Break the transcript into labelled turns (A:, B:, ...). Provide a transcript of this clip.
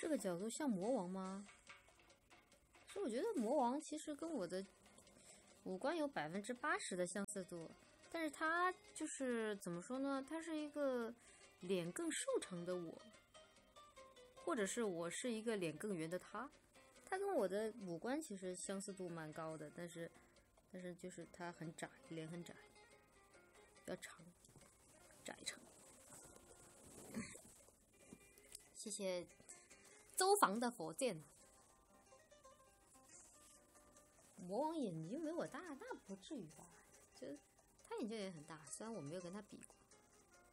A: 这个角度像魔王吗？所以我觉得魔王其实跟我的五官有80%的相似度，但是他就是怎么说呢？他是一个脸更瘦长的我，或者是我是一个脸更圆的他。他跟我的五官其实相似度蛮高的，但是就是他很窄，脸很窄，要长，窄长。谢谢周防的火箭。魔王眼睛没我大，那不至于吧？就他眼睛也很大，虽然我没有跟他比过。